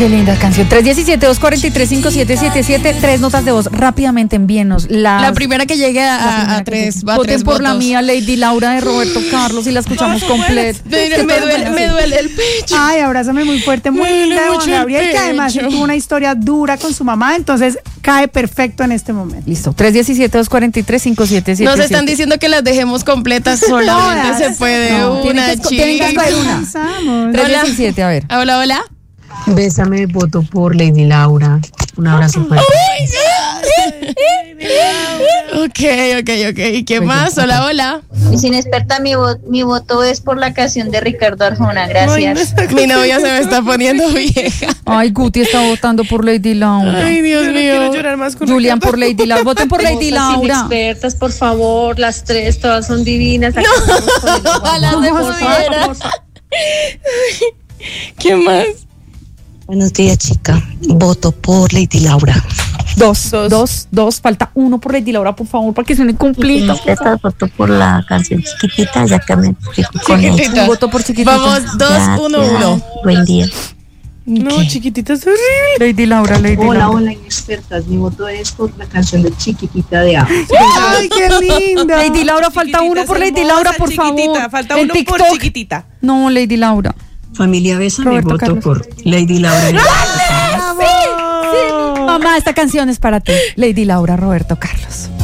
Qué linda canción. 317-243-5777. 3 notas de voz. Rápidamente envíenos. La primera que llegue a 3. Voten por la mía, Lady Laura de Roberto Carlos, y la escuchamos completa. Me duele el pecho. Ay, abrázame muy fuerte, muy linda de Juan Gabriel, que además tuvo una historia dura con su mamá, entonces cae perfecto en este momento. Listo. 317-243-5777. Nos están diciendo que las dejemos completas. Solamente se puede una, chica. Tienen que escoger una. 317, a ver. Hola. Bésame, voto por Lady Laura. Un abrazo fuerte. Ok. ¿Y qué más? Hola. Mis inexperta, mi voto es por la canción de Ricardo Arjona. Gracias. Mi novia se me está poniendo vieja. Ay, Guti está votando por Lady Laura. Ay, Dios mío. Quiero llorar más con Julián por Lady Laura. Voten por Lady Laura. Inexpertas, por favor, las 3 todas son divinas. Las de Julián. ¿Qué más? Buenos días, chica. Voto por Lady Laura. Dos. Falta uno por Lady Laura, por favor, para que suene completo. Voto por la canción Chiquitita, ya que me fijo con ella. Chiquitita. Voto por Chiquitita. Vamos, 2, 1, 1. Buen día. No, Chiquitita es horrible. Lady Laura. Hola, inexpertas. Mi voto es por la canción de Chiquitita de Aves. Ay, qué linda. Lady Laura, falta uno por Lady Laura, por favor. Falta En uno por TikTok. Chiquitita. No, Lady Laura. Familia Besa, Roberto mi voto Carlos. por Lady Laura. Sí. Mamá, esta canción es para ti. Lady Laura, Roberto Carlos.